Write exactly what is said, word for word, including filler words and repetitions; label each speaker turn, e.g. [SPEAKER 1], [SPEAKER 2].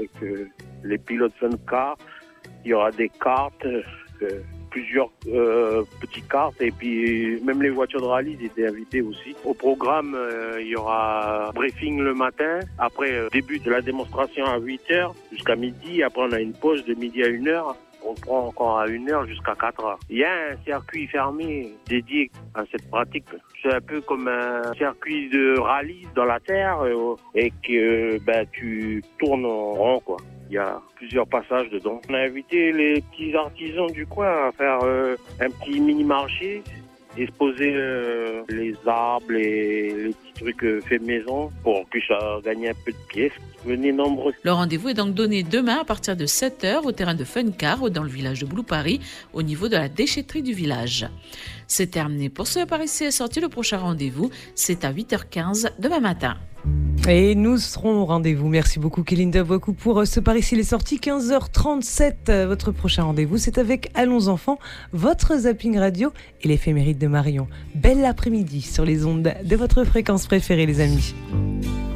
[SPEAKER 1] avec euh, les pilotes fun car. Il y aura des cartes, euh, plusieurs euh, petites cartes et puis même les voitures de rallye étaient invitées aussi. Au programme, euh, il y aura briefing le matin, après euh, début de la démonstration à huit heures jusqu'à midi, après on a une pause de midi à une heure. On prend encore à une heure jusqu'à quatre heures. Il y a un circuit fermé dédié à cette pratique. C'est un peu comme un circuit de rallye dans la terre euh, et que ben, tu tournes en rond, quoi. Il y a plusieurs passages dedans. On a invité les petits artisans du coin à faire euh, un petit mini-marché, exposer euh, les arbres, les, les petits trucs euh, faits maison pour que ça gagne un peu de pièces. Venez nombreux.
[SPEAKER 2] Le rendez-vous est donc donné demain à partir de sept heures au terrain de Funcar dans le village de Boulou-Paris, au niveau de la déchetterie du village. C'est terminé pour ce Par ici est sorti. Le prochain rendez-vous, c'est à huit heures quinze demain matin.
[SPEAKER 3] Et nous serons au rendez-vous. Merci beaucoup Kélinda Bouakou pour ce Par ici les sorties. quinze heures trente-sept, votre prochain rendez-vous, c'est avec Allons Enfants, votre zapping radio et l'éphéméride de Marion. Belle après-midi sur les ondes de votre fréquence préférée les amis.